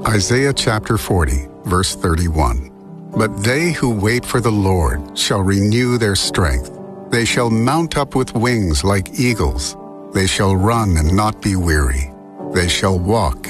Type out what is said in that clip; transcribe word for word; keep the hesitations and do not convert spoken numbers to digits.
Isaiah chapter forty, verse thirty-one. But they who wait for the Lord shall renew their strength. They shall mount up with wings like eagles. They shall run and not be weary. They shall walk